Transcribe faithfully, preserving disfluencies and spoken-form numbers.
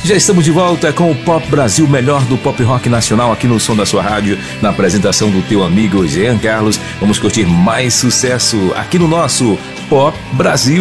Já estamos de volta com o Pop Brasil, melhor do pop rock nacional, aqui no som da sua rádio, na apresentação do teu amigo Jean Carlos. Vamos curtir mais sucesso aqui no nosso Pop Brasil.